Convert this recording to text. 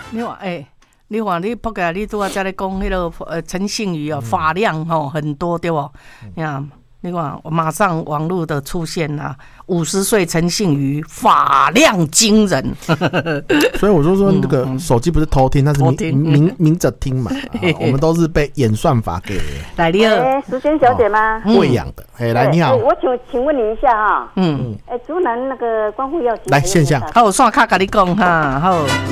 你看，你看，你扑个，你拄仔才咧讲迄个陈信宇哦，发量很多对不？你看，马上网络的出现啦，50岁陈信宇发量惊人， 所以我就说那个手机不是偷听，那是明着听嘛，我们都是被演算法给来你好， 淑娟小姐吗？ 喂养的，来你好， 我请问你一下哈，竹南那个观护药局来线下， 好，线卡跟你讲哈，好。